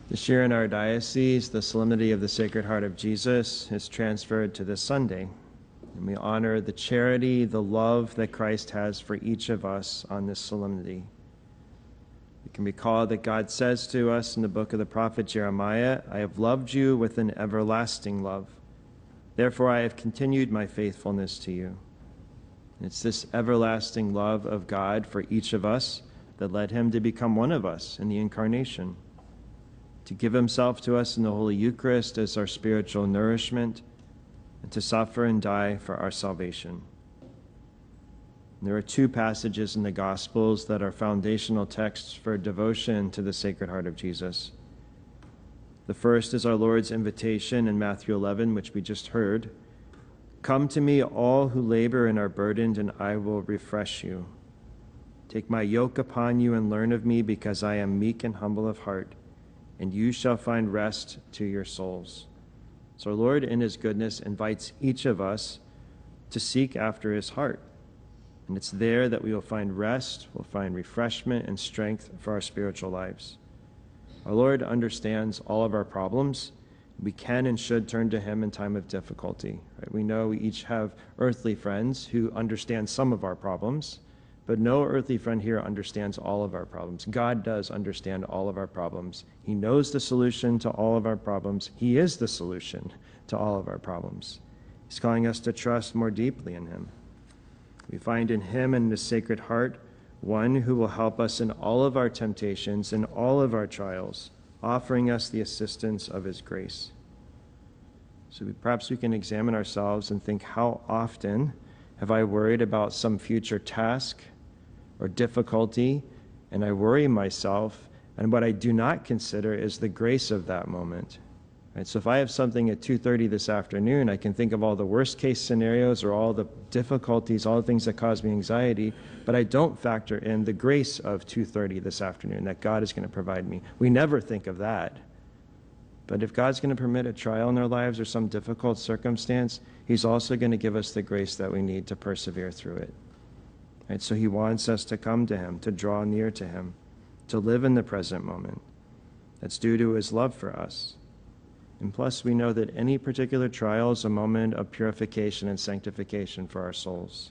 This year in our diocese, the Solemnity of the Sacred Heart of Jesus is transferred to this Sunday, and we honor the charity, the love that Christ has for each of us on this solemnity. We can recall that God says to us in the book of the prophet Jeremiah, "I have loved you with an everlasting love. Therefore I have continued my faithfulness to you." And it's this everlasting love of God for each of us that led him to become one of us in the Incarnation, to give himself to us in the Holy Eucharist as our spiritual nourishment, and to suffer and die for our salvation. And there are two passages in the Gospels that are foundational texts for devotion to the Sacred Heart of Jesus. The first is our Lord's invitation in Matthew 11, which we just heard. "Come to me, all who labor and are burdened, and I will refresh you. Take my yoke upon you and learn of me, because I am meek and humble of heart, and you shall find rest to your souls." So our Lord, in his goodness, invites each of us to seek after his heart. And it's there that we will find rest, we'll find refreshment and strength for our spiritual lives. Our Lord understands all of our problems. We can and should turn to him in time of difficulty. Right? We know we each have earthly friends who understand some of our problems, but no earthly friend here understands all of our problems. God does understand all of our problems. He knows the solution to all of our problems. He is the solution to all of our problems. He's calling us to trust more deeply in him. We find in him and the Sacred Heart one who will help us in all of our temptations and all of our trials, offering us the assistance of his grace. So perhaps we can examine ourselves and think, how often have I worried about some future task or difficulty, and I worry myself, and what I do not consider is the grace of that moment. Right? So if I have something at 2:30 this afternoon, I can think of all the worst case scenarios or all the difficulties, all the things that cause me anxiety, but I don't factor in the grace of 2:30 this afternoon that God is going to provide me. We never think of that. But if God's going to permit a trial in our lives or some difficult circumstance, he's also going to give us the grace that we need to persevere through it. Right? So he wants us to come to him, to draw near to him, to live in the present moment. That's due to his love for us. And plus, we know that any particular trial is a moment of purification and sanctification for our souls.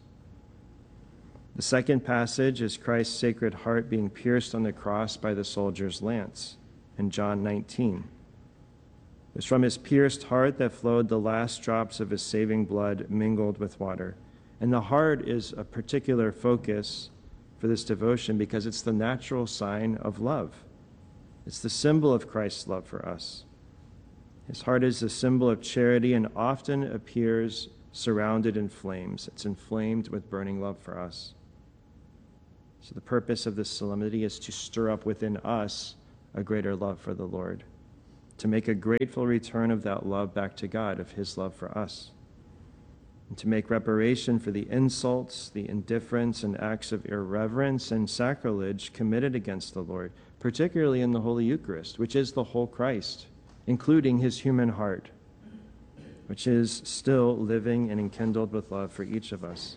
The second passage is Christ's Sacred Heart being pierced on the cross by the soldier's lance in John 19. It was from his pierced heart that flowed the last drops of his saving blood mingled with water. And the heart is a particular focus for this devotion because it's the natural sign of love. It's the symbol of Christ's love for us. His heart is a symbol of charity and often appears surrounded in flames. It's inflamed with burning love for us. So the purpose of this solemnity is to stir up within us a greater love for the Lord, to make a grateful return of that love back to God, of his love for us, and to make reparation for the insults, the indifference, and acts of irreverence and sacrilege committed against the Lord, particularly in the Holy Eucharist, which is the whole Christ, including his human heart, which is still living and enkindled with love for each of us.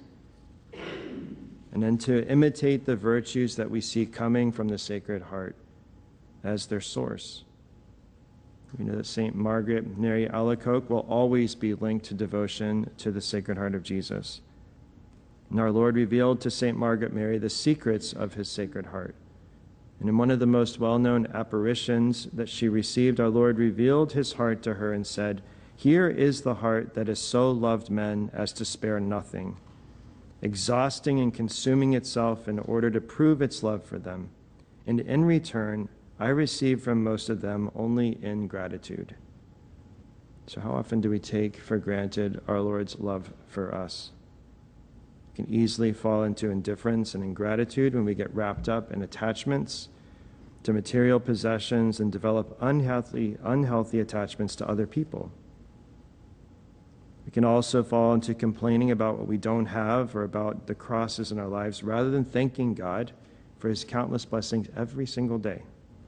And then to imitate the virtues that we see coming from the Sacred Heart as their source. We know that St. Margaret Mary Alacoque will always be linked to devotion to the Sacred Heart of Jesus. And our Lord revealed to St. Margaret Mary the secrets of his Sacred Heart. And in one of the most well-known apparitions that she received, our Lord revealed his heart to her and said, "Here is the heart that has so loved men as to spare nothing, exhausting and consuming itself in order to prove its love for them. And in return, I receive from most of them only ingratitude." So how often do we take for granted our Lord's love for us? We can easily fall into indifference and ingratitude when we get wrapped up in attachments to material possessions and develop unhealthy attachments to other people. We can also fall into complaining about what we don't have or about the crosses in our lives rather than thanking God for his countless blessings every single day.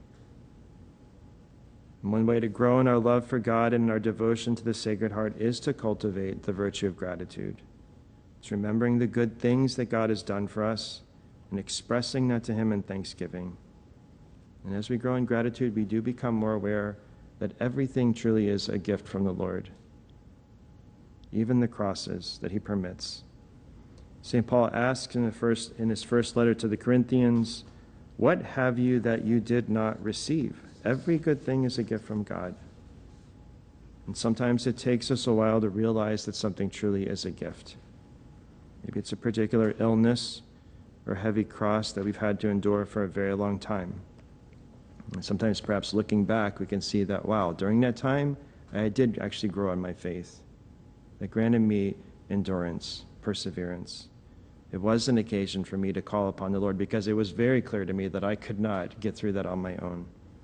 And one way to grow in our love for God and in our devotion to the Sacred Heart is to cultivate the virtue of gratitude. It's remembering the good things that God has done for us and expressing that to him in thanksgiving. And as we grow in gratitude, we do become more aware that everything truly is a gift from the Lord, even the crosses that he permits. St. Paul asks in his first letter to the Corinthians, "What have you that you did not receive?" Every good thing is a gift from God. And sometimes it takes us a while to realize that something truly is a gift. Maybe it's a particular illness or heavy cross that we've had to endure for a very long time. And sometimes perhaps looking back, we can see that, wow, during that time, I did actually grow in my faith. That granted me endurance, perseverance. It was an occasion for me to call upon the Lord because it was very clear to me that I could not get through that on my own.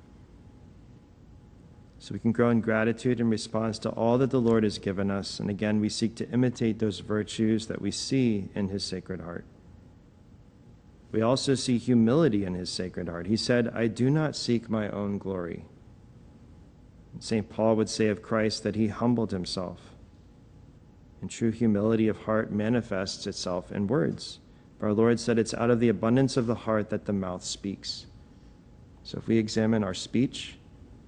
So we can grow in gratitude in response to all that the Lord has given us. And again, we seek to imitate those virtues that we see in his Sacred Heart. We also see humility in his Sacred Heart. He said, "I do not seek my own glory." St. Paul would say of Christ that he humbled himself. And true humility of heart manifests itself in words. For our Lord said it's out of the abundance of the heart that the mouth speaks. So if we examine our speech,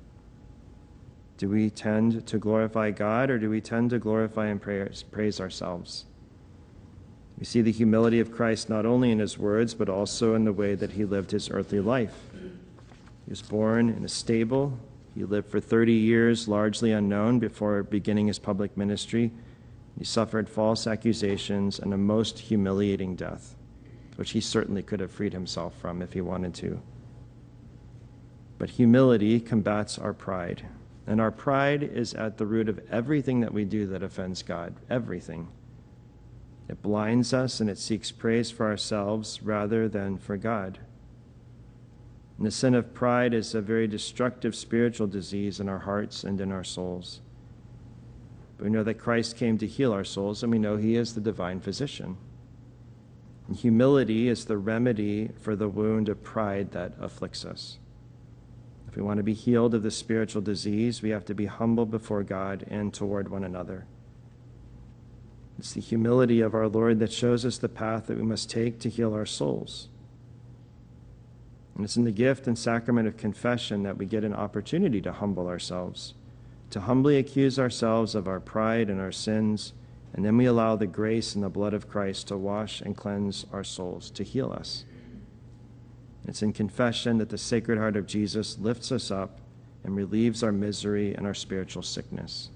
do we tend to glorify God, or do we tend to glorify and praise ourselves? We see the humility of Christ not only in his words, but also in the way that he lived his earthly life. He was born in a stable. He lived for 30 years, largely unknown, before beginning his public ministry. He suffered false accusations and a most humiliating death, which he certainly could have freed himself from if he wanted to. But humility combats our pride. And our pride is at the root of everything that we do that offends God, everything. It blinds us and it seeks praise for ourselves rather than for God. And the sin of pride is a very destructive spiritual disease in our hearts and in our souls. But we know that Christ came to heal our souls, and we know he is the divine physician. And humility is the remedy for the wound of pride that afflicts us. If we want to be healed of the spiritual disease, we have to be humble before God and toward one another. It's the humility of our Lord that shows us the path that we must take to heal our souls. And it's in the gift and sacrament of confession that we get an opportunity to humble ourselves, to humbly accuse ourselves of our pride and our sins, and then we allow the grace and the blood of Christ to wash and cleanse our souls, to heal us. It's in confession that the Sacred Heart of Jesus lifts us up and relieves our misery and our spiritual sickness.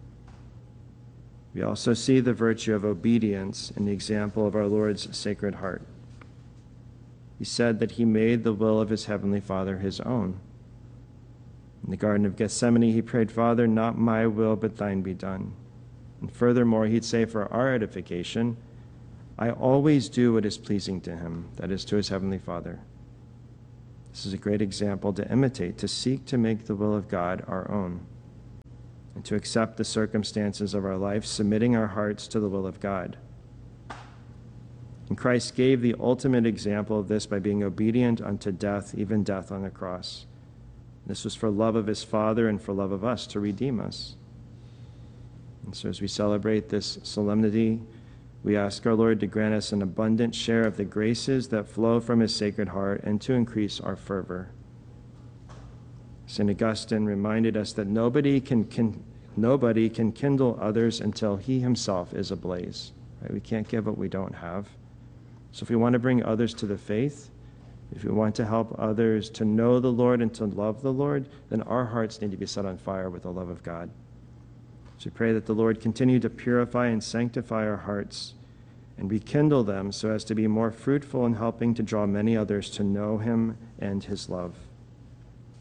We also see the virtue of obedience in the example of our Lord's Sacred Heart. He said that he made the will of his heavenly Father his own. In the Garden of Gethsemane, he prayed, "Father, not my will, but thine be done." And furthermore, he'd say for our edification, "I always do what is pleasing to him," that is, to his heavenly Father. This is a great example to imitate, to seek to make the will of God our own, and to accept the circumstances of our life, submitting our hearts to the will of God. And Christ gave the ultimate example of this by being obedient unto death, even death on the cross. This was for love of his Father and for love of us, to redeem us. And so as we celebrate this solemnity, we ask our Lord to grant us an abundant share of the graces that flow from his Sacred Heart and to increase our fervor. St. Augustine reminded us that nobody can kindle others until he himself is ablaze. Right? We can't give what we don't have. So if we want to bring others to the faith, if we want to help others to know the Lord and to love the Lord, then our hearts need to be set on fire with the love of God. So we pray that the Lord continue to purify and sanctify our hearts and rekindle them so as to be more fruitful in helping to draw many others to know him and his love.